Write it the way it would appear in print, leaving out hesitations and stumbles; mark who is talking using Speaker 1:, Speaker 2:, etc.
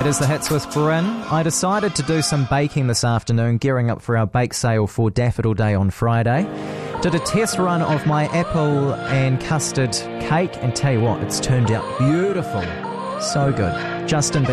Speaker 1: It is the Hits with Bryn. I decided to do some baking this afternoon, gearing up for our bake sale for Daffodil Day on Friday. Did a test run of my apple and custard cake, and tell you what, it's turned out beautiful. So good. Justin